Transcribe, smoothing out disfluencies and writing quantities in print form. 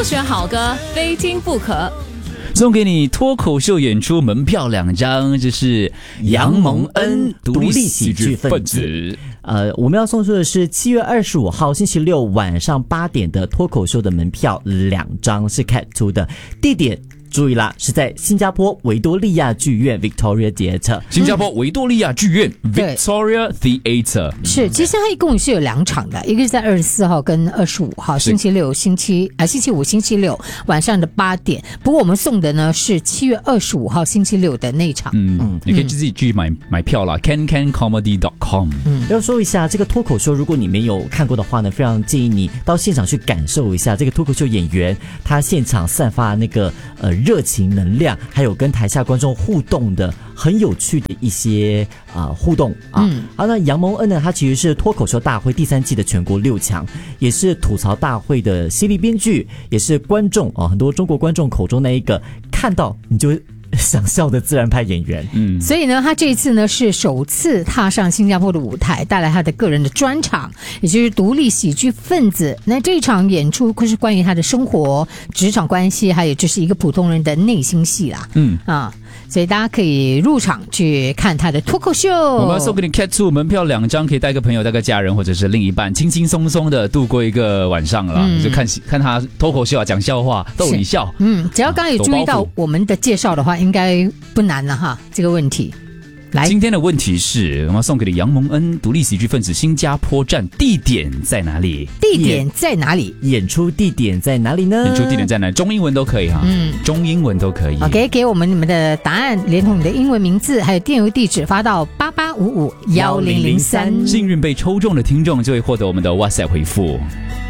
首选好歌，非听不可。 送给你脱口秀演出门票2张，这是杨蒙恩独立喜剧分子。 我们要送出的是7月25号星期六晚上8点的脱口秀的门票2张，是 Cat 2的，地点注意啦，是在新加坡维多利亚剧院 Victoria Theatre。 新加坡维多利亚剧院 Victoria Theatre。 是，其实它一共是有2场的，一个是在24号跟25号，星期五、星期六晚上的8点。不过我们送的呢是7月25号星期六的那一场。 你可以自己去买票啦 cancancomedy.com。 要说一下这个脱口秀，如果你没有看过的话呢，非常建议你到现场去感受一下这个脱口秀演员他现场散发那个热情能量，还有跟台下观众互动的很有趣的一些互动啊。好，那杨蒙恩呢，他其实是脱口秀大会第3季的全国6强，也是吐槽大会的犀利编剧，也是观众很多中国观众口中那一个看到你就想笑的自然派演员。 所以呢，他这一次呢是首次踏上新加坡的舞台，带来他的个人的专场，也就是独立喜剧分子。那这一场演出是关于他的生活、职场关系，还有就是一个普通人的内心戏啦。所以大家可以入场去看他的脱口秀。 我们要送给你 Cat 2门票2张，可以带个朋友、带个家人或者是另一半，轻轻松松的度过一个晚上了。就看他脱口秀讲笑话，逗你笑。 只要刚刚有注意到我们的介绍的话，应该不难了哈。这个问题。来， 今天的问题是，我们要送给你杨蒙恩独立喜剧分子新加坡站，地点在哪里？ 地点在哪里？ 演出地点在哪里呢？ 演出地点在哪里？中英文都可以哈。中英文都可以。 OK， 给我们你们的答案，连同你的英文名字还有电邮地址发到88551003。 幸运被抽中的听众就会获得我们的 WhatsApp 回复。